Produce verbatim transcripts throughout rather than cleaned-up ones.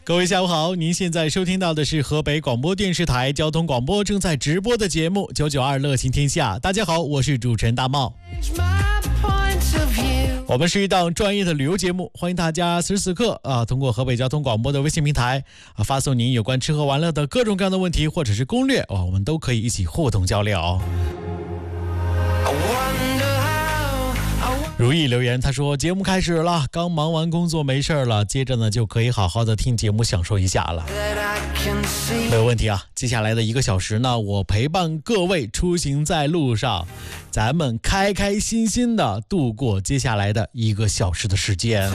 各位下午好，您现在收听到的是河北广播电视台交通广播正在直播的节目九九二乐行天下。大家好，我是主持人大茂。我们是一档专业的旅游节目，欢迎大家此时此刻啊，通过河北交通广播的微信平台啊，发送您有关吃喝玩乐的各种各样的问题或者是攻略啊，我们都可以一起互动交流。如意留言，他说节目开始了，刚忙完工作没事了，接着呢就可以好好的听节目享受一下了。没有问题啊，接下来的一个小时呢，我陪伴各位出行在路上，咱们开开心心的度过接下来的一个小时的时间。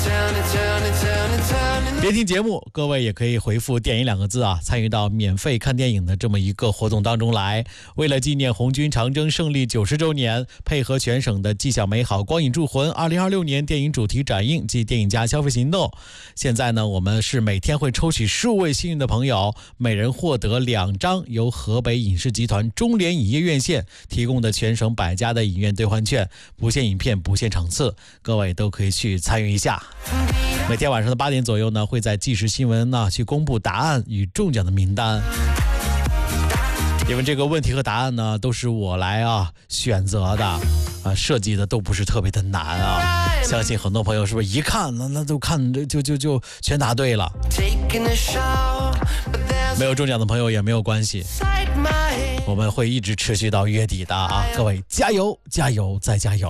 边听节目，各位也可以回复电影两个字啊，参与到免费看电影的这么一个活动当中来。为了纪念红军长征胜利九十周年，配合全省的纪晓美好光影铸魂二零二六年电影主题展映及电影家消费行动，现在呢，我们是每天会抽取十五位幸运的朋友，每人获得两张由河北影视集团中联影业院线提供的全省百家的影院兑换券，不限影片，不限场次，各位都可以去参与一下。每天晚上的八点左右呢，会在即时新闻呢去公布答案与中奖的名单。因为这个问题和答案呢都是我来啊选择的啊，设计的都不是特别的难啊，相信很多朋友是不是一看那那都看就就就全答对了。没有中奖的朋友也没有关系，我们会一直持续到月底的啊，各位加油加油再加油。